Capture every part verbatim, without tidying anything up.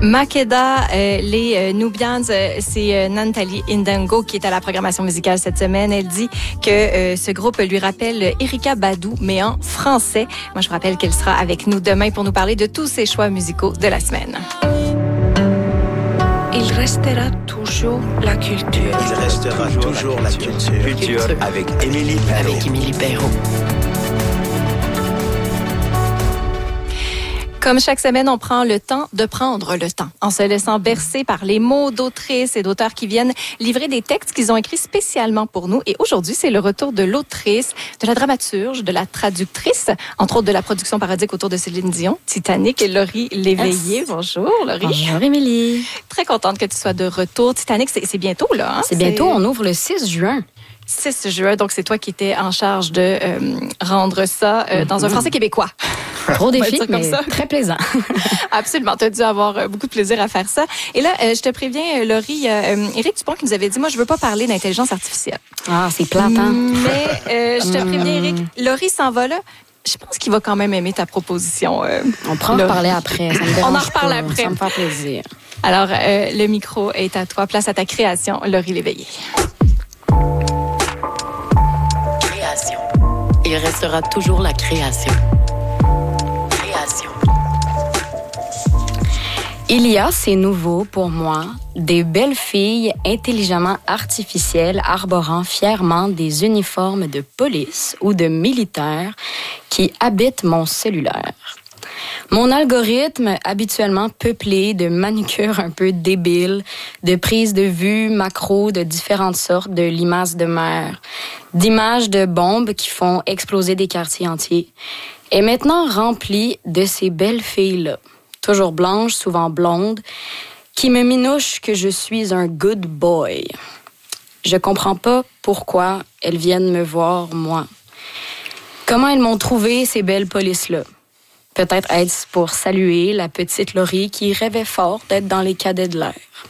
Makeda, euh, les euh, Nubians, euh, c'est euh, Nantali Indango qui est à la programmation musicale cette semaine. Elle dit que euh, ce groupe lui rappelle Erykah Badu, mais en français. Moi, je vous rappelle qu'elle sera avec nous demain pour nous parler de tous ses choix musicaux de la semaine. Il restera toujours la culture. Il restera toujours, toujours la culture. La culture. culture. Avec Émilie Perrault. Avec Émilie Perrault. Comme chaque semaine, on prend le temps de prendre le temps, en se laissant bercer par les mots d'autrices et d'auteurs qui viennent livrer des textes qu'ils ont écrits spécialement pour nous. Et aujourd'hui, c'est le retour de l'autrice, de la dramaturge, de la traductrice, entre autres de la production parodique autour de Céline Dion, Titanic, et Laurie Léveillé. Yes. Bonjour, Laurie. Bonjour, Émilie. Très contente que tu sois de retour. Titanic, c'est, c'est bientôt, là. Hein? C'est bientôt, on ouvre le six juin. six juin, donc c'est toi qui étais en charge de euh, rendre ça euh, dans un français québécois. Gros défi, mais ça. Très plaisant. Absolument, tu as dû avoir beaucoup de plaisir à faire ça. Et là, euh, je te préviens, Laurie, euh, Éric Dupont qui nous avait dit, moi, je veux pas parler d'intelligence artificielle. Ah, c'est plate, hein? Mais euh, je te préviens, Éric, Laurie s'en va là. Je pense qu'il va quand même aimer ta proposition. Euh, On pourra en reparler après. Ça me On en reparle pas. après. Ça me fait plaisir. Alors, euh, le micro est à toi. Place à ta création, Laurie Léveillé. Création. Il restera toujours la création. Création. Il y a, c'est nouveau pour moi, des belles filles intelligemment artificielles arborant fièrement des uniformes de police ou de militaires qui habitent mon cellulaire. Mon algorithme, habituellement peuplé de manucures un peu débiles, de prises de vue macro de différentes sortes, de limaces de mer, d'images de bombes qui font exploser des quartiers entiers, est maintenant rempli de ces belles filles-là, toujours blanches, souvent blondes, qui me minouchent que je suis un good boy. Je comprends pas pourquoi elles viennent me voir, moi. Comment elles m'ont trouvé, ces belles polices-là? Peut-être est-ce pour saluer la petite Laurie qui rêvait fort d'être dans les cadets de l'air.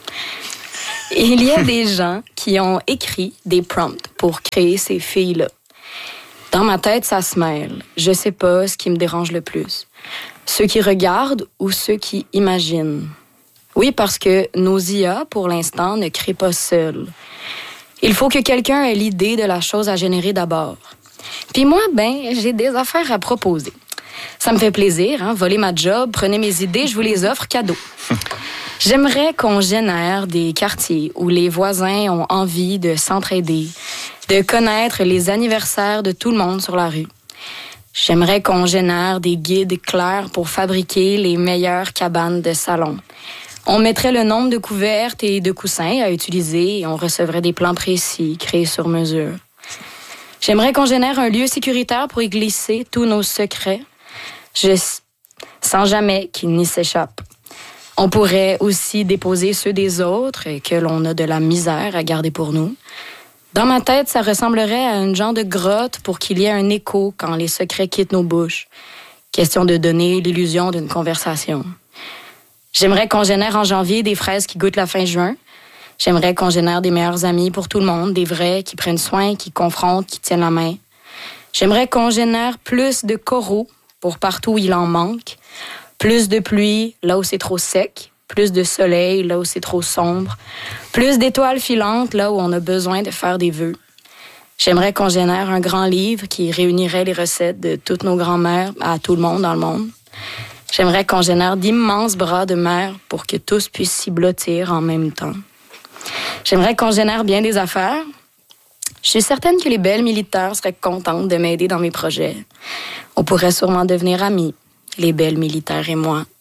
Il y a des gens qui ont écrit des prompts pour créer ces filles-là. Dans ma tête, ça se mêle. Je sais pas ce qui me dérange le plus. Ceux qui regardent ou ceux qui imaginent. Oui, parce que nos I A, pour l'instant, ne créent pas seuls. Il faut que quelqu'un ait l'idée de la chose à générer d'abord. Puis moi, ben, j'ai des affaires à proposer. Ça me fait plaisir, hein, voler ma job, prenez mes idées, je vous les offre cadeau. J'aimerais qu'on génère des quartiers où les voisins ont envie de s'entraider, de connaître les anniversaires de tout le monde sur la rue. J'aimerais qu'on génère des guides clairs pour fabriquer les meilleures cabanes de salon. On mettrait le nombre de couvertes et de coussins à utiliser et on recevrait des plans précis, créés sur mesure. J'aimerais qu'on génère un lieu sécuritaire pour y glisser tous nos secrets, je, sans jamais qu'ils n'y s'échappent. On pourrait aussi déposer ceux des autres et que l'on a de la misère à garder pour nous. Dans ma tête, ça ressemblerait à une genre de grotte pour qu'il y ait un écho quand les secrets quittent nos bouches. Question de donner l'illusion d'une conversation. J'aimerais qu'on génère en janvier des fraises qui goûtent la fin juin. J'aimerais qu'on génère des meilleurs amis pour tout le monde, des vrais qui prennent soin, qui confrontent, qui tiennent la main. J'aimerais qu'on génère plus de coraux pour partout où il en manque, plus de pluie là où c'est trop sec, plus de soleil là où c'est trop sombre, plus d'étoiles filantes là où on a besoin de faire des vœux. J'aimerais qu'on génère un grand livre qui réunirait les recettes de toutes nos grand-mères à tout le monde dans le monde. J'aimerais qu'on génère d'immenses bras de mer pour que tous puissent s'y blottir en même temps. J'aimerais qu'on génère bien des affaires. Je suis certaine que les belles militaires seraient contentes de m'aider dans mes projets. On pourrait sûrement devenir amis, les belles militaires et moi.